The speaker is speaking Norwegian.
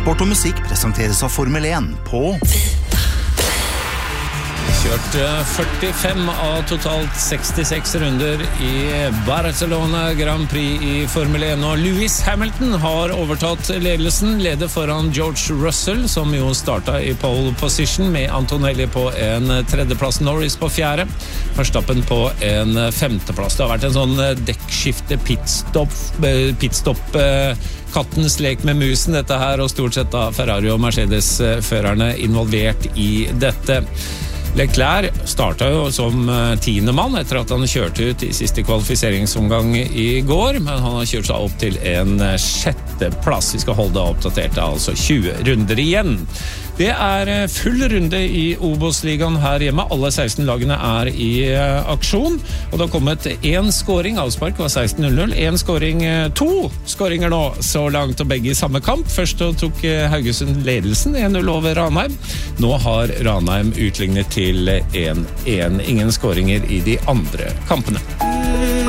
Sport og musikk presenteres av Formel 1 på Kjørt 45 av totalt 66 runder i Barcelona Grand Prix i Formel 1, og Lewis Hamilton har overtatt ledelsen, leder foran George Russell, som jo startet i pole position med Antonelli på en tredjeplass, Norris på fjerde, Verstappen på en femteplass. Det har vært en sånn dekkskifte, pitstop, kattens lek med musen, dette her, og stort sett da Ferrari og Mercedes-førerne involvert i dette. Leclerc startet jo som 10. mann etter at han kjørte ut i siste kvalifiseringsomgang i går, men han har kjørt seg opp til en 6. plass. Vi skal holde det oppdatert, altså 20 runder igjen. Det er full runde i Obos-ligaen her hjemme. Alle 16 lagene er i aksjon, og det har kommet en scoring. Avspark var 16:00. En scoring, 2 scoringer nå så langt, og begge i samme kamp. Først tok Haugesund ledelsen 1-0 over Ranheim. Nå har Ranheim utlignet til 1-1. Ingen scoringer i de andre kampene.